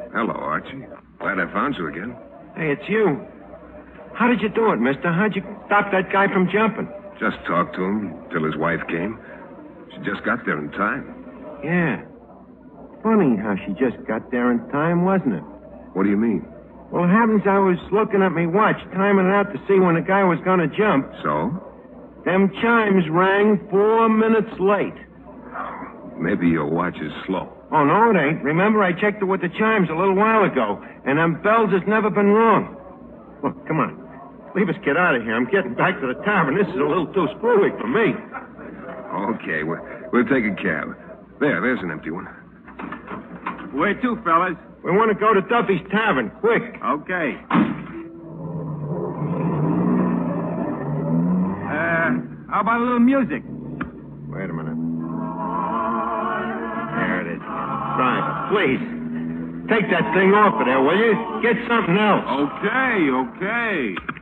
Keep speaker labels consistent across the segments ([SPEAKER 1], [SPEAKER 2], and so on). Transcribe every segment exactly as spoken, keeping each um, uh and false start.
[SPEAKER 1] Hello, Archie. Glad I found you again.
[SPEAKER 2] Hey, it's you. How did you do it, mister? How'd you stop that guy from jumping?
[SPEAKER 1] Just talked to him till his wife came. She just got there in time.
[SPEAKER 2] Yeah. Funny how she just got there in time, wasn't it?
[SPEAKER 1] What do you mean?
[SPEAKER 2] Well, it happens I was looking at me watch, timing it out to see when the guy was going to jump.
[SPEAKER 1] So?
[SPEAKER 2] Them chimes rang four minutes late.
[SPEAKER 1] Maybe your watch is slow.
[SPEAKER 2] Oh, no, it ain't. Remember, I checked it with the chimes a little while ago, and them bells has never been wrong. Look, come on. Leave us get out of here. I'm getting back to the tavern. This is a little too screwy for me.
[SPEAKER 1] Okay, we'll, we'll take a cab. There, there's an empty one.
[SPEAKER 3] Where to, fellas?
[SPEAKER 2] We want to go to Duffy's Tavern, quick.
[SPEAKER 3] Okay. Uh, how about a little music?
[SPEAKER 2] Wait a minute. There it is. Driver, please. Take that thing off of there, will you? Get something else.
[SPEAKER 3] Okay, okay.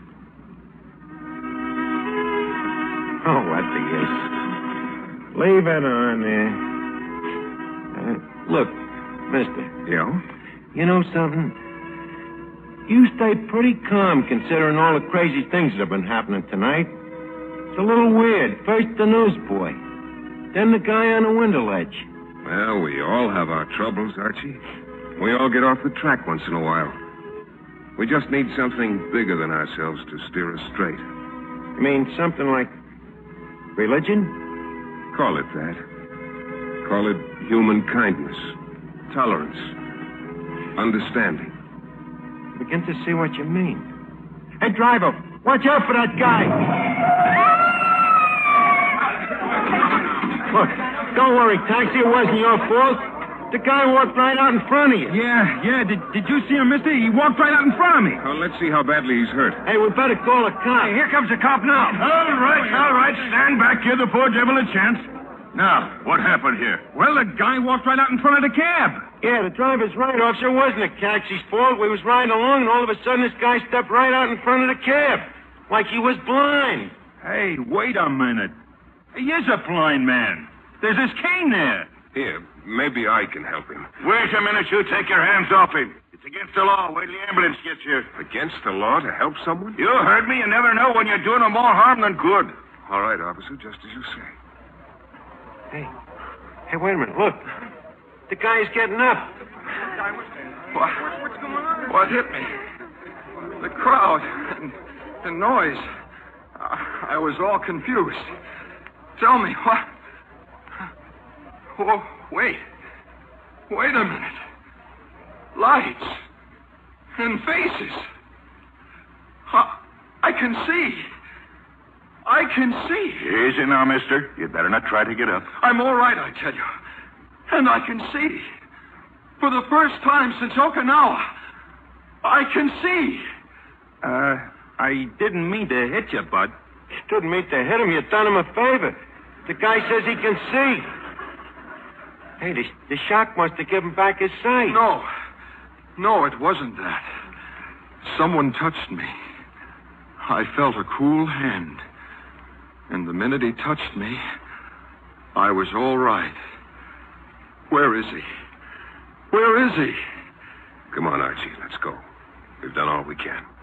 [SPEAKER 2] Oh, what the is? Leave it on there. Uh, look, mister.
[SPEAKER 1] Yeah?
[SPEAKER 2] You know something? You stay pretty calm considering all the crazy things that have been happening tonight. It's a little weird. First the newsboy, then the guy on the window ledge.
[SPEAKER 1] Well, we all have our troubles, Archie. We all get off the track once in a while. We just need something bigger than ourselves to steer us straight.
[SPEAKER 2] You mean something like religion?
[SPEAKER 1] Call it that. Call it human kindness, tolerance, understanding.
[SPEAKER 2] Begin to see what you mean. Hey, driver, watch out for that guy. Look, don't worry, taxi. It wasn't your fault. The guy walked right out in front of you.
[SPEAKER 3] Yeah, yeah. Did, did you see him, mister? He walked right out in front of me.
[SPEAKER 1] Well, let's see how badly he's hurt.
[SPEAKER 2] Hey, we better call a cop.
[SPEAKER 3] Hey, here comes the cop now.
[SPEAKER 4] All right, all right. Stand back. Give the poor devil a chance. Now, what happened here?
[SPEAKER 3] Well, the guy walked right out in front of the cab.
[SPEAKER 2] Yeah, the driver's right, officer. It wasn't the taxi's fault. We was riding along, and all of a sudden this guy stepped right out in front of the cab. Like he was blind.
[SPEAKER 4] Hey, wait a minute. He is a blind man. There's his cane there.
[SPEAKER 1] Here, maybe I can help him.
[SPEAKER 4] Wait a minute, you take your hands off him. It's against the law. Wait till the ambulance gets here.
[SPEAKER 1] Against the law to help someone?
[SPEAKER 4] You heard me. You never know when you're doing them more harm than good.
[SPEAKER 1] All right, officer, just as you say.
[SPEAKER 2] Hey, hey, wait a minute. Look, the guy's getting up.
[SPEAKER 5] What? What hit me? The crowd and the noise. I, I was all confused. Tell me, what? Oh, wait. Wait a minute. Lights. And faces. I, I can see. I can see.
[SPEAKER 4] Easy now, mister. You'd better not try to get up.
[SPEAKER 5] I'm all right, I tell you. And I can see. For the first time since Okinawa, I can see.
[SPEAKER 3] Uh, I didn't mean to hit you, Bud.
[SPEAKER 2] You didn't mean to hit him. You done him a favor. The guy says he can see. Hey, the, the shock must have given back his sight.
[SPEAKER 5] No. No, it wasn't that. Someone touched me. I felt a cool hand. And the minute he touched me, I was all right. Where is he? Where is he?
[SPEAKER 1] Come on, Archie, let's go. We've done all we can.